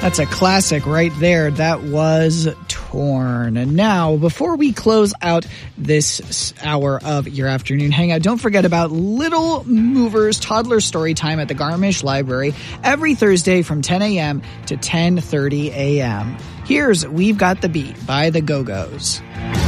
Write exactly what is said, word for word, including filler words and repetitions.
That's a classic right there. That was Torn. And now, before we close out this hour of your afternoon hangout, don't forget about Little Movers Toddler Story Time at the Garmisch Library every Thursday from ten a.m. to ten thirty a.m. Here's We've Got the Beat by the Go-Go's.